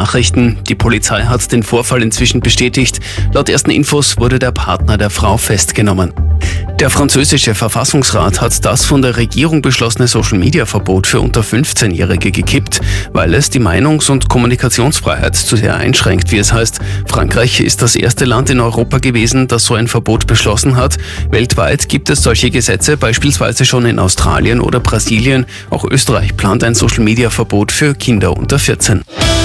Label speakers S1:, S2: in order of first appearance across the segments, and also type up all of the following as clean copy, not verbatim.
S1: Nachrichten. Die Polizei hat den Vorfall inzwischen bestätigt. Laut ersten Infos wurde der Partner der Frau festgenommen. Der französische Verfassungsrat hat das von der Regierung beschlossene Social-Media-Verbot für unter 15-Jährige gekippt, weil es die Meinungs- und Kommunikationsfreiheit zu sehr einschränkt, wie es heißt. Frankreich ist das erste Land in Europa gewesen, das so ein Verbot beschlossen hat. Weltweit gibt es solche Gesetze, beispielsweise schon in Australien oder Brasilien. Auch Österreich plant ein Social-Media-Verbot für Kinder unter 14.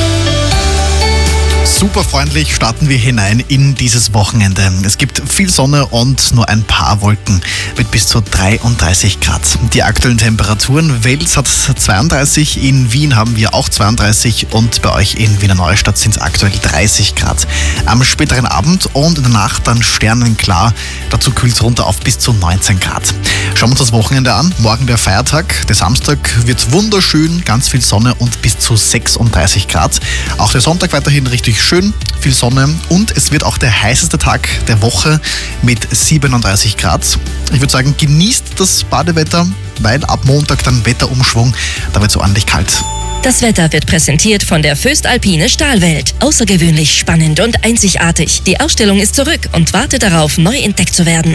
S2: Super freundlich starten wir hinein in dieses Wochenende. Es gibt viel Sonne und nur ein paar Wolken mit bis zu 33 Grad. Die aktuellen Temperaturen: Wels hat 32, in Wien haben wir auch 32 und bei euch in Wiener Neustadt sind es aktuell 30 Grad. Am späteren Abend und in der Nacht dann sternenklar. Dazu kühlt es runter auf bis zu 19 Grad. Schauen wir uns das Wochenende an. Morgen der Feiertag. Der Samstag wird wunderschön, ganz viel Sonne und bis zu 36 Grad. Auch der Sonntag weiterhin richtig schön, viel Sonne und es wird auch der heißeste Tag der Woche mit 37 Grad. Ich würde sagen, genießt das Badewetter, weil ab Montag dann Wetterumschwung, da wird es ordentlich kalt.
S3: Das Wetter wird präsentiert von der Föstalpine Stahlwelt. Außergewöhnlich spannend und einzigartig. Die Ausstellung ist zurück und wartet darauf, neu entdeckt zu werden.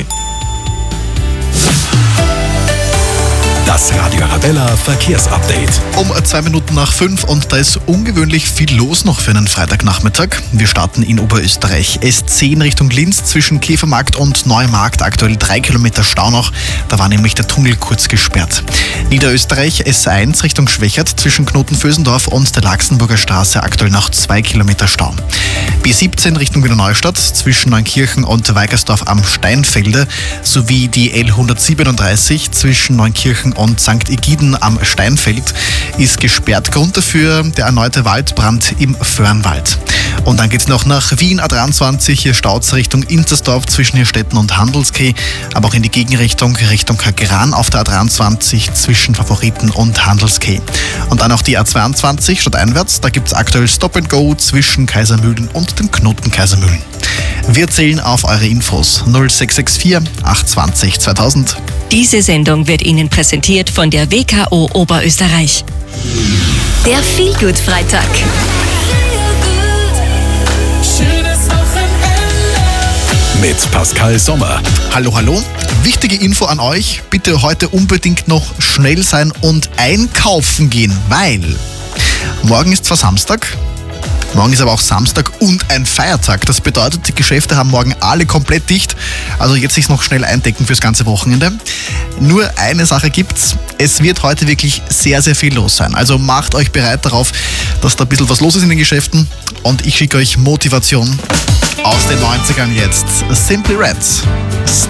S4: Das Radio Arabella Verkehrsupdate.
S2: Um 2 Minuten nach 5 und da ist ungewöhnlich viel los noch für einen Freitagnachmittag. Wir starten in Oberösterreich. S10 Richtung Linz zwischen Käfermarkt und Neumarkt. Aktuell 3 Kilometer Stau noch. Da war nämlich der Tunnel kurz gesperrt. Niederösterreich S1 Richtung Schwächert zwischen Knotenvösendorf und der Laxenburger Straße. Aktuell noch 2 Kilometer Stau. B17 Richtung Wiener Neustadt zwischen Neunkirchen und Weigersdorf am Steinfelde sowie die L137 zwischen Neunkirchen und St. Egiden am Steinfeld ist gesperrt. Grund dafür der erneute Waldbrand im Föhrenwald. Und dann geht es noch nach Wien, A23, hier staut Richtung Inzersdorf zwischen Hirstetten und Handelskeh, aber auch in die Gegenrichtung, Richtung Gran auf der A23 zwischen Favoriten und Handelskeh. Und dann auch die A22 stadteinwärts, da gibt es aktuell Stop and Go zwischen Kaisermühlen und dem Knoten Kaisermühlen. Wir zählen auf eure Infos 0664 820 2000.
S3: Diese Sendung wird Ihnen präsentiert von der WKO Oberösterreich.
S5: Der Feelgood-Freitag.
S4: Mit Pascal Sommer.
S2: Hallo, hallo. Wichtige Info an euch. Bitte heute unbedingt noch schnell sein und einkaufen gehen, weil morgen ist zwar Samstag, morgen ist aber auch Samstag und ein Feiertag. Das bedeutet, die Geschäfte haben morgen alle komplett dicht. Also jetzt sich noch schnell eindecken fürs ganze Wochenende. Nur eine Sache gibt's. Es wird heute wirklich sehr, sehr viel los sein. Also macht euch bereit darauf, dass da ein bisschen was los ist in den Geschäften. Und ich schicke euch Motivation aus den 90ern jetzt. Simply Red.